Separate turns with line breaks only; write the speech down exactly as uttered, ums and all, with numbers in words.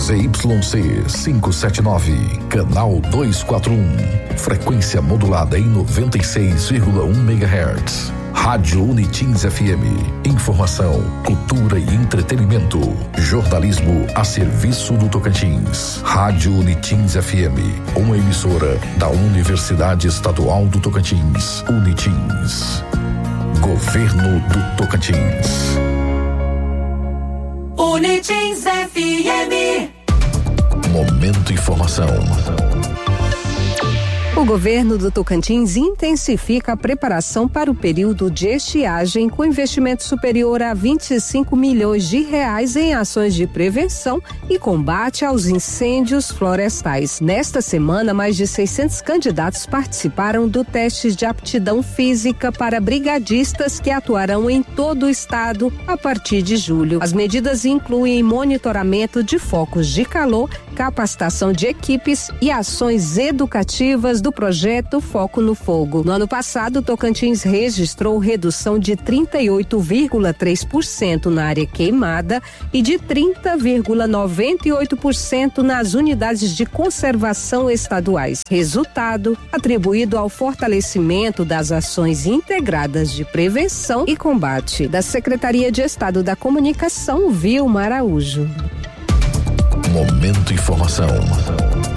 Z Y C quinhentos e setenta e nove, canal duzentos e quarenta e um, frequência modulada em noventa e seis vírgula um megahertz. Rádio Unitins F M, informação, cultura e entretenimento, jornalismo a serviço do Tocantins. Rádio Unitins F M, uma emissora da Universidade Estadual do Tocantins, Unitins. Governo do Tocantins.
Unitins F M.
Momento Informação.
O governo do Tocantins intensifica a preparação para o período de estiagem com investimento superior a vinte e cinco milhões de reais em ações de prevenção e combate aos incêndios florestais. Nesta semana, mais de seiscentos candidatos participaram do teste de aptidão física para brigadistas que atuarão em todo o estado a partir de julho. As medidas incluem monitoramento de focos de calor, capacitação de equipes e ações educativas do projeto Foco no Fogo. No ano passado, Tocantins registrou redução de trinta e oito vírgula três por cento na área queimada e de trinta vírgula noventa e oito por cento nas unidades de conservação estaduais. Resultado atribuído ao fortalecimento das ações integradas de prevenção e combate da Secretaria de Estado da Comunicação, Vilma Araújo.
Momento Informação.